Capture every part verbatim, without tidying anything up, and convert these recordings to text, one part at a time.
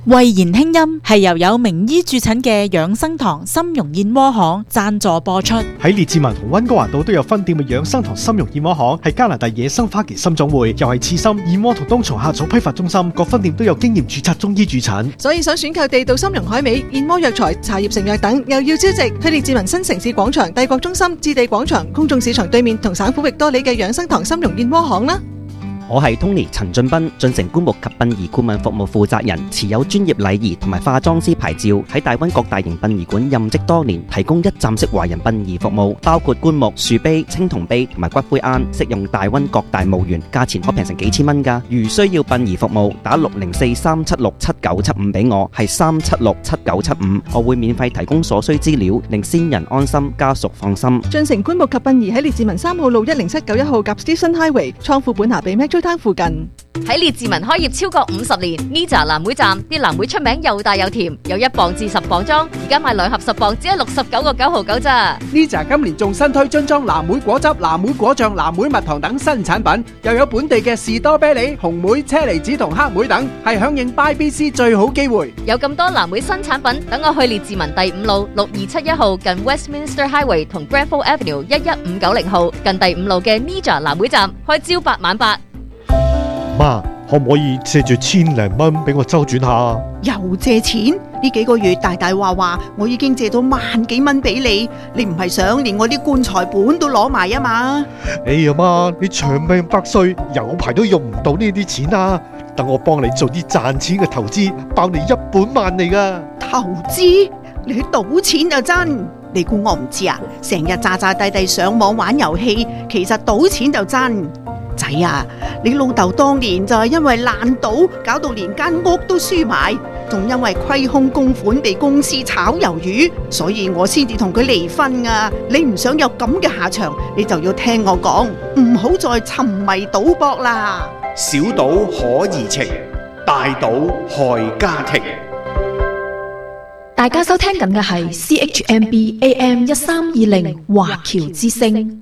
慧言輕音係由有名醫駐診嘅養生堂參茸燕窩行贊助播出。 喺列治文同溫哥華道都有分店嘅養生堂參茸燕窩行係加拿大野生花旗參總會，又係刺參、燕窩同冬蟲夏草批發中心，各分店都有經驗註冊中醫駐診。 所以想選購地道參茸海味、燕窩藥材、茶葉成藥等，又要招值去列治文新城市廣場、帝國中心、置地廣場、公眾市場對面同省府域多里嘅養生堂參茸燕窩行啦。 我係 Tony 陳俊斌，進城棺木及殯儀顧問服務負責人，持有專業禮儀同埋化妝師牌照，喺大灣各大型殯儀館任職多年，提供一站式華人殯儀服務，包括棺木、樹碑、青銅碑同埋骨灰龕，適用大灣各大墓園，價錢可平成幾千蚊㗎。如需要殯儀服務，打六零四三七六七九七五俾我，係三七六七九七五，我會免費提供所需資料，令先人安心，家屬放心。 進城棺木及殯儀喺列治文三號路一零七九一號及 Stephen Highway 倉庫本下比 Metro Town 附近。 喺列治文開業超過五十年 ，Nija 藍莓站啲藍莓出名又大又甜，有一磅至十磅裝，而家買兩盒十磅只係六十九個九毫九咋。 Nija 今年仲新推樽裝藍莓果汁、藍莓果醬、藍莓蜜糖等新產品，又有本地嘅士多啤梨、紅莓、車厘子同黑莓等，係響應 Buy B C 最好機會。 有咁多藍莓新產品，等我去列治文第五路六二七一號近 Westminster Highway 同 Granville Avenue 一一五九零號近第五路嘅 Nija 藍莓站，開朝八晚八。 媽，可唔可以借住千零蚊俾我周轉下？ 又借錢？呢幾個月大大話話，我已經借咗萬幾蚊俾你，你唔係想連我啲棺材本都攞埋啊嘛？ 哎呀媽，你長命百歲，有排都用唔到呢啲錢啊！等我幫你做啲賺錢嘅投資，包你一本萬利噶。 投資？你去賭錢就真？你估我唔知啊？成日詐詐諦諦上網玩遊戲，其實賭錢就真。仔啊，你老豆當年就係因為爛賭，搞到連間屋都輸埋，仲因為虧空公款被公司炒魷魚，所以我先至同佢離婚啊！你唔想有咁嘅下場，你就要聽我講，唔好再沉迷賭博啦。 小賭可怡情，大賭害家庭。 大家收聽緊嘅係 C H M B A M 一三二零華僑之聲。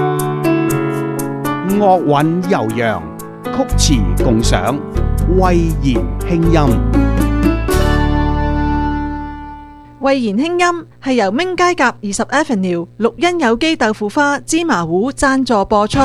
樂韻悠揚，曲詞共賞，慧言輕音。 慧言輕音係由明街甲二十 Avenue 綠茵有機豆腐花芝麻糊贊助播出。